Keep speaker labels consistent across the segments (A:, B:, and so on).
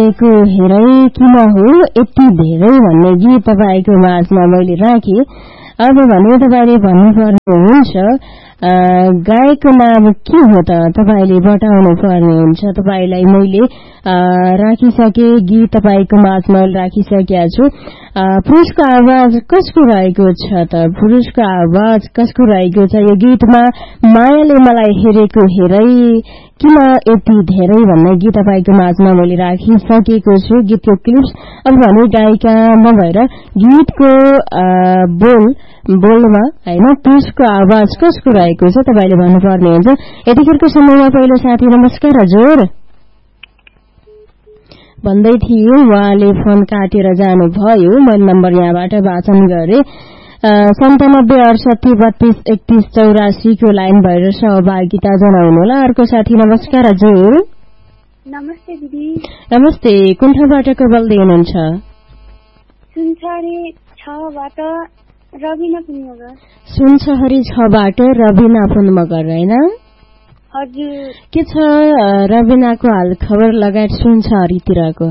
A: हेरेको हेरै किन हो यति धेरै भन्ने गीत तपाईँको माझमा मैले राखेँ। अब भने तपाईँले भन्नुपर्ने हुन्छ गायकको नाम के हो त तपाईँले बताउनु पर्ने हुन्छ। तपाईँलाई मैले राखिसके गीत तपाईँको माझमा राखिसकेका छु। पुरुषको आवाज कसको रहेको छ त पुरुषको आवाज कसको रहेको छ यो गीतमा मायाले मलाई हेरेको हेरै किन यति धेरै भन्ने गीत तपाईँको माझमा मैले राखिसकेको छु गीतको क्लिप्स। अब भने गायिका नभएर गीतको बोलमा हैन पुरुषको आवाज कसको रहेको छ तपाईँले भन्नुपर्ने हुन्छ। यतिखेरको समयमा पहिलो साथी नमस्कार हजुर भन्दै थिए उहाँले फोन काटेर जानुभयो। मैले नम्बर यहाँबाट वाचन गरे 97 68 32 84 को लाइन भएर सहभागिता जनाउनुहोला। अर्को साथी नमस्कार हजुर
B: नमस्ते दिदी।
A: नमस्ते कुन ठाउँबाट को बोल्दै हुनुहुन्छ?
B: सुनसरी 6बाट रबिना पुन मगर।
A: सुनसरी 6बाट रबिना पुन मगर हैन
B: हजुर।
A: के छ रबिनाको हाल खबर लगायत सुनसरीतिरको?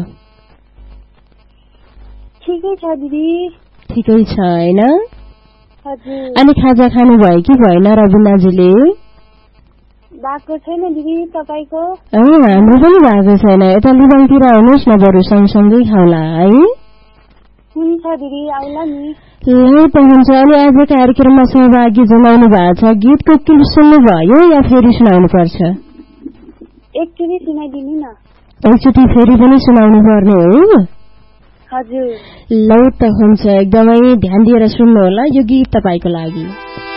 B: ठिकै छ दिदी।
A: ठिकै छ हैन?
B: हजुर।
A: अनि खाजा खानु भयो कि भएन रबिनाजीले?
B: भएको छैन दिदी तपाईको?
A: हाम्रो पनि भएको छैन। यता लिबाङतिर आउनुहोस् न बरु सँगसँगै खाउला है।
B: हुन्छ दिदी आउला नि।
A: ल त हुन्छ। अनि आज कार्यक्रममा सहभागी जनाउनु भएको छ गीतको क्लिप सुन्नु भयो या फेरि सुनाउनु पर्छ?
B: एकचोटि सुनाइदिनु न।
A: एकचोटि फेरि पनि सुनाउनु पर्ने हो?
B: हजुर।
A: ल त हुन्छ एकदमै ध्यान दिएर सुन्नु होला यो गीत तपाईको लागि।